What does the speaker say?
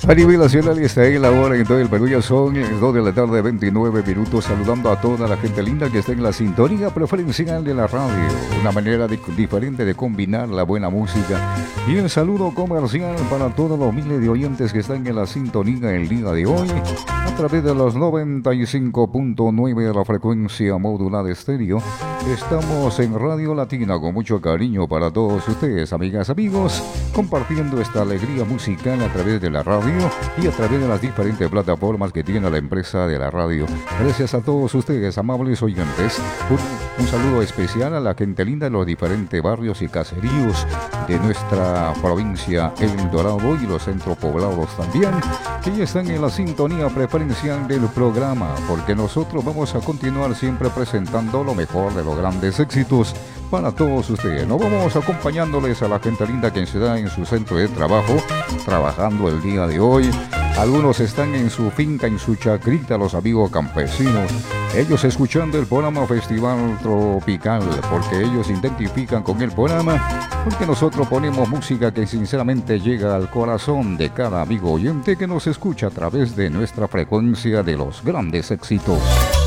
A nivel nacional está en la hora en todo el Perú, ya son las 2 de la tarde, 29 minutos, saludando a toda la gente linda que está en la sintonía preferencial de la radio. Una manera diferente de combinar la buena música. Y el saludo comercial para todos los miles de oyentes que están en la sintonía el día de hoy, a través de los 95.9 de la frecuencia modulada estéreo. Estamos en Radio Latina con mucho cariño para todos ustedes, amigas, amigos, compartiendo esta alegría musical a través de la radio y a través de las diferentes plataformas que tiene la empresa de la radio. Gracias a todos ustedes, amables oyentes. Un saludo especial a la gente linda de los diferentes barrios y caseríos de nuestra provincia El Dorado y los centros poblados también, que ya están en la sintonía preferencial del programa, porque nosotros vamos a continuar siempre presentando lo mejor de los grandes éxitos para todos ustedes. Nos vamos acompañándoles a la gente linda que se da en su centro de trabajo, trabajando el día de hoy. Algunos están en su finca, en su chacrita, los amigos campesinos. Ellos escuchando el programa Festival Tropical, porque ellos identifican con el programa, porque nosotros ponemos música que sinceramente llega al corazón de cada amigo oyente que nos escucha a través de nuestra frecuencia de los grandes éxitos.